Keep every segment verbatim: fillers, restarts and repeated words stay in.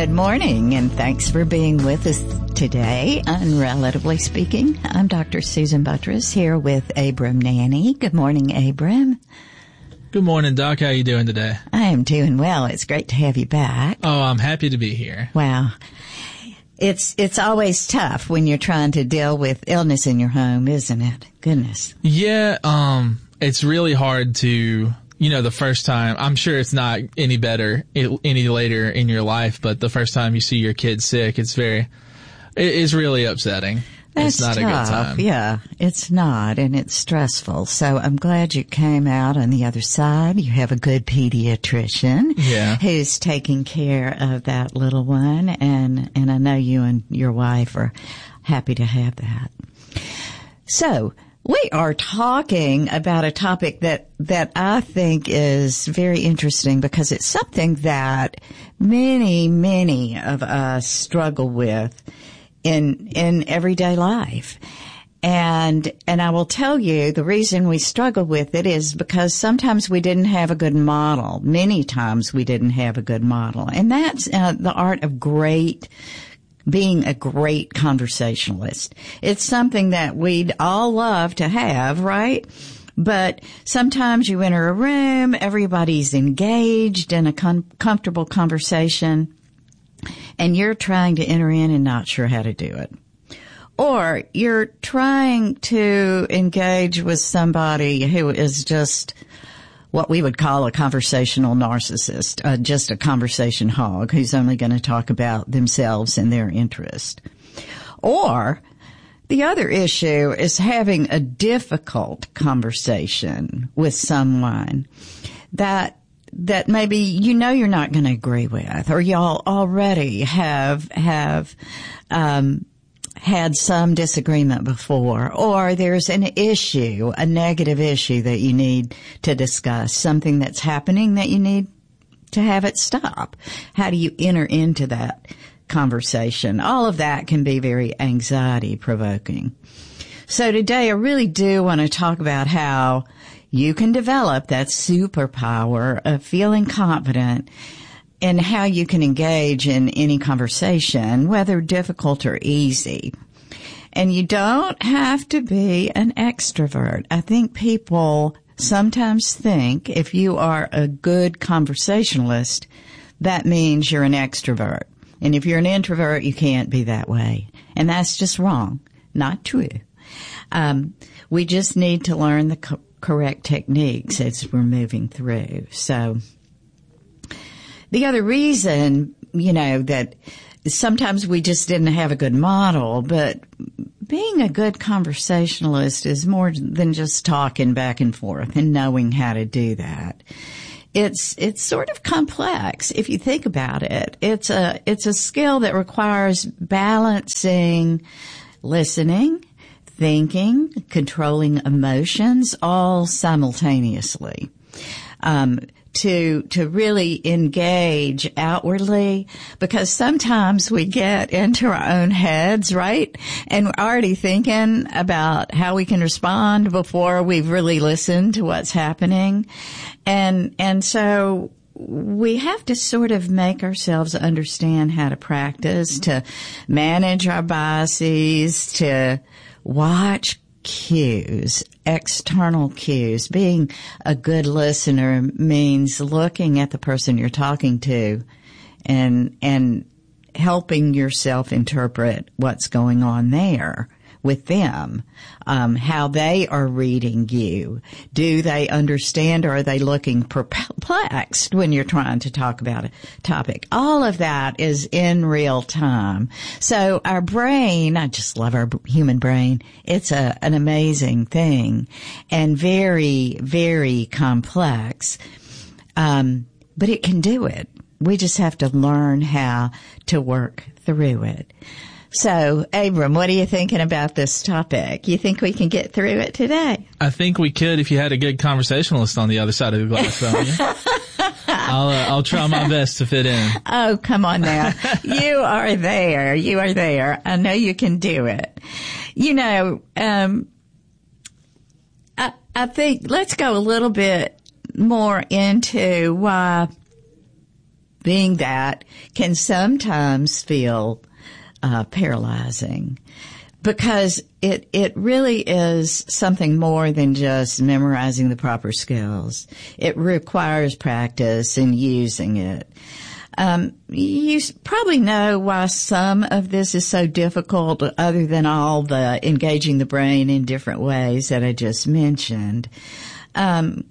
Good morning, and thanks for being with us today on Relatively Speaking. I'm Doctor Susan Buttress here with Abram Nanny. Good morning, Abram. Good morning, Doc. How are you doing today? I am doing well. It's great to have you back. Oh, I'm happy to be here. Wow. It's it's always tough when you're trying to deal with illness in your home, isn't it? Goodness. Yeah, um, it's really hard to... You know, the first time, I'm sure it's not any better any later in your life, but the first time you see your kid sick, it's very, it is really upsetting. That's it's not tough. a good time. Yeah, it's not, and it's stressful. So I'm glad you came out on the other side. You have a good pediatrician yeah. who's taking care of that little one, and, and I know you and your wife are happy to have that. So, we are talking about a topic that, that I think is very interesting because it's something that many, many of us struggle with in, in everyday life. And, and I will tell you the reason we struggle with it is because sometimes we didn't have a good model. Many times we didn't have a good model. And that's uh, the art of great being a great conversationalist. It's something that we'd all love to have, right? But sometimes you enter a room, everybody's engaged in a com- comfortable conversation, and you're trying to enter in and not sure how to do it. Or you're trying to engage with somebody who is just what we would call a conversational narcissist, uh, just a conversation hog who's only going to talk about themselves and their interest. Or the other issue is having a difficult conversation with someone that that maybe you know you're not going to agree with, or y'all already have have um had some disagreement before, or there's an issue, a negative issue that you need to discuss, something that's happening that you need to have it stop. How do you enter into that conversation? All of that can be very anxiety provoking. So today I really do want to talk about how you can develop that superpower of feeling confident and how you can engage in any conversation, whether difficult or easy. And you don't have to be an extrovert. I think people sometimes think if you are a good conversationalist, that means you're an extrovert. And if you're an introvert, you can't be that way. And that's just wrong. Not true. Um, we just need to learn the co- correct techniques as we're moving through. So, the other reason, you know, that sometimes we just didn't have a good model, but being a good conversationalist is more than just talking back and forth and knowing how to do that. It's, it's sort of complex if you think about it. It's a, it's a skill that requires balancing listening, thinking, controlling emotions all simultaneously. Um, to, to really engage outwardly, because sometimes we get into our own heads, right? And we're already thinking about how we can respond before we've really listened to what's happening. And, and so we have to sort of make ourselves understand how to practice, to manage our biases, to watch cues, external cues. Being a good listener means looking at the person you're talking to and, and helping yourself interpret what's going on there with them, um, how they are reading you. Do they understand, or are they looking perplexed when you're trying to talk about a topic? All of that is in real time. So our brain, I just love our human brain. It's a, an amazing thing and very, very complex. Um, but it can do it. We just have to learn how to work through it. So, Abram, what are you thinking about this topic? You think we can get through it today? I think we could if you had a good conversationalist on the other side of the glass, don't you? I'll, uh, I'll try my best to fit in. Oh, come on now. You are there. You are there. I know you can do it. You know, um, I, I think let's go a little bit more into why being that can sometimes feel uh, paralyzing, because it it really is something more than just memorizing the proper skills. It requires practice and using it. Um, you probably know why some of this is so difficult, other than all the engaging the brain in different ways that I just mentioned. Um,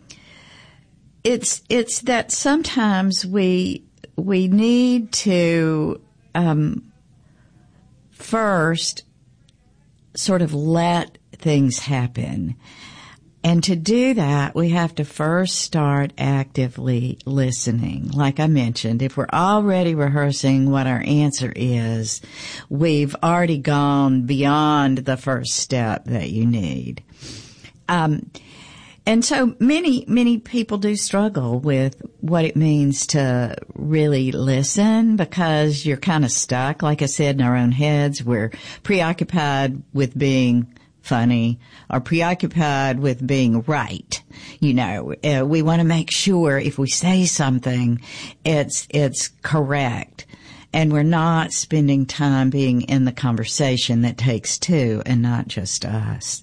it's it's that sometimes we we need to um, first sort of let things happen. And to do that, we have to first start actively listening. Like I mentioned, if we're already rehearsing what our answer is, we've already gone beyond the first step that you need. Um, and so many, many people do struggle with what it means to really listen, because you're kind of stuck, like I said, in our own heads. We're preoccupied with being funny, or preoccupied with being right. You know, uh, we want to make sure if we say something, it's, it's correct. And we're not spending time being in the conversation that takes two and not just us.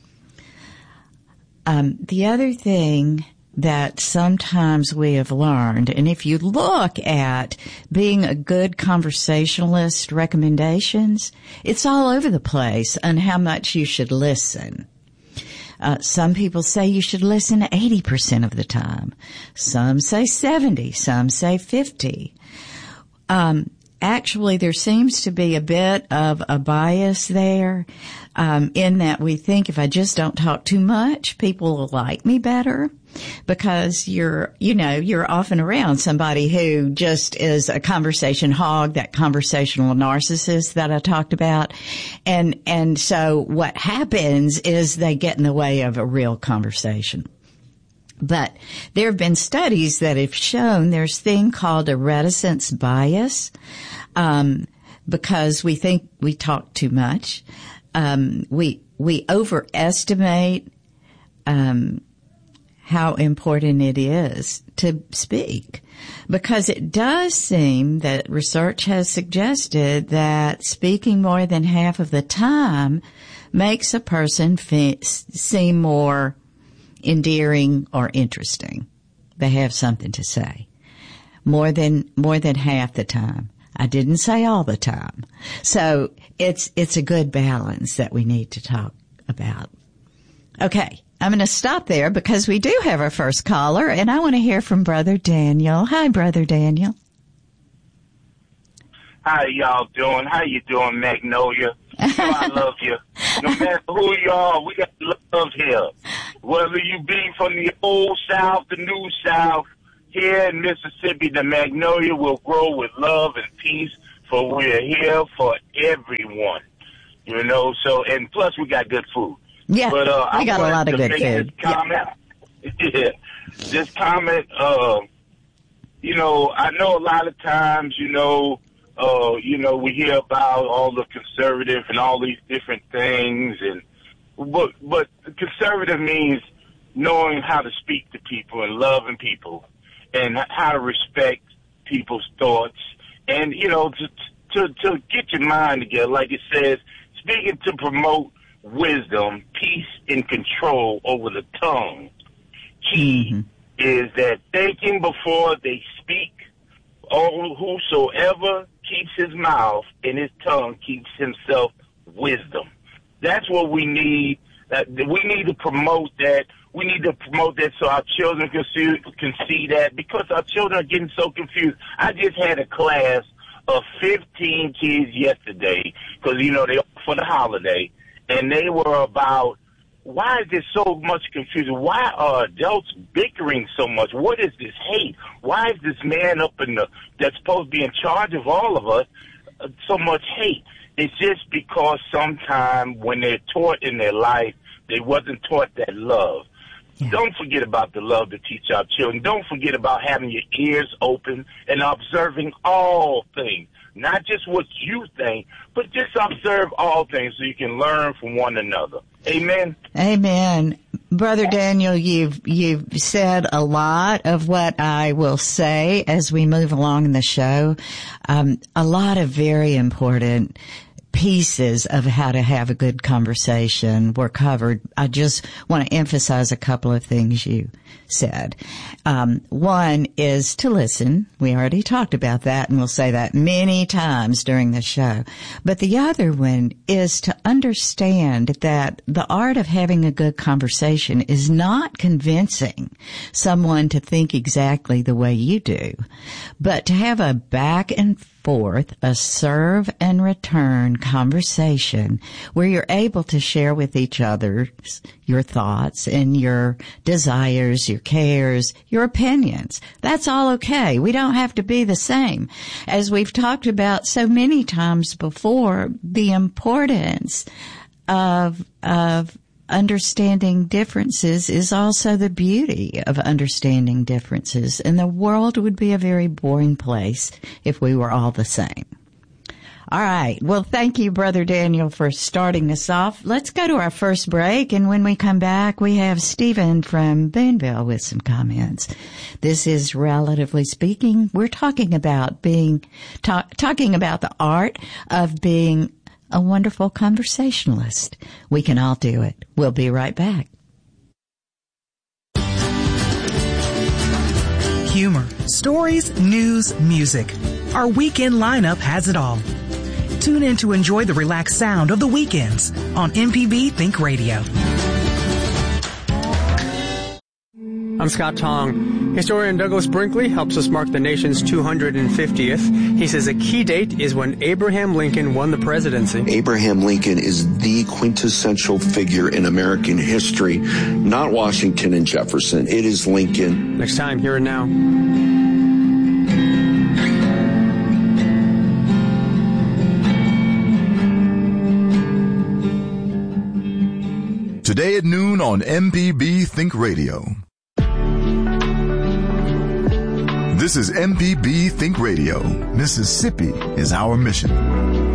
Um, the other thing that sometimes we have learned, and if you look at being a good conversationalist recommendations, it's all over the place on how much you should listen. Uh, some people say you should listen eighty percent of the time. Some say seventy, some say fifty. Um, actually, there seems to be a bit of a bias there, um, in that we think if I just don't talk too much, people will like me better. Because you're, you know, you're often around somebody who just is a conversation hog, that conversational narcissist that I talked about. And, and so what happens is they get in the way of a real conversation. But there have been studies that have shown there's a thing called a reticence bias, um, because we think we talk too much. Um, we, we overestimate, um, how important it is to speak, because it does seem that research has suggested that speaking more than half of the time makes a person fe- seem more endearing or interesting. They have something to say more than more than half the time. I didn't say all the time. So it's it's a good balance that we need to talk about. Okay. I'm going to stop there because we do have our first caller, and I want to hear from Brother Daniel. Hi, Brother Daniel. How y'all doing? How you doing, Magnolia? You know I love you. No matter who you are, we got love here. Whether you be from the old South, the new South, here in Mississippi, the Magnolia will grow with love and peace, for we're here for everyone. You know, so, and plus we got good food. Yeah, but, uh, we got a lot of good food. This comment, yeah. yeah, this comment, uh, you know, I know a lot of times, you know, uh, you know, we hear about all the conservative and all these different things, and but but conservative means knowing how to speak to people and loving people, and how to respect people's thoughts, and you know, to to to get your mind together, like it says, speaking to promote wisdom, peace, and control over the tongue. Key mm-hmm. is that thinking before they speak. All whosoever keeps his mouth and his tongue keeps himself wisdom. That's what we need. That we need to promote that. We need to promote that so our children can see can see that, because our children are getting so confused. I just had a class of fifteen kids yesterday, because you know they for the holiday. And they were about, why is there so much confusion? Why are adults bickering so much? What is this hate? Why is this man up in the, that's supposed to be in charge of all of us, uh, so much hate? It's just because sometime when they're taught in their life, they wasn't taught that love. Yeah. Don't forget about the love to teach our children. Don't forget about having your ears open and observing all things. not just what you think, but just observe all things so you can learn from one another. Amen. Amen. Brother Daniel, you've, you've said a lot of what I will say as we move along in the show. Um, a lot of very important pieces of how to have a good conversation were covered. I just want to emphasize a couple of things you said. Um, one is to listen. We already talked about that, and we'll say that many times during the show. But the other one is to understand that the art of having a good conversation is not convincing someone to think exactly the way you do, but to have a back and forth, a serve and return conversation where you're able to share with each other your thoughts and your desires, your cares, your opinions. That's all okay. We don't have to be the same. As we've talked about so many times before, the importance of, of understanding differences is also the beauty of understanding differences, and the world would be a very boring place if we were all the same. All right. Well, thank you, Brother Daniel, for starting us off. Let's go to our first break, and when we come back, we have Stephen from Boonville with some comments. This is Relatively Speaking. We're talking about being, talk, talking about the art of being a wonderful conversationalist. We can all do it. We'll be right back. Humor, stories, news, music. Our weekend lineup has it all. Tune in to enjoy the relaxed sound of the weekends on M P B Think Radio. I'm Scott Tong. Historian Douglas Brinkley helps us mark the nation's two hundred fiftieth. He says a key date is when Abraham Lincoln won the presidency. Abraham Lincoln is the quintessential figure in American history, not Washington and Jefferson. It is Lincoln. Next time, Here and Now. Today at noon on M P B Think Radio. This is M P B Think Radio. Mississippi is our mission.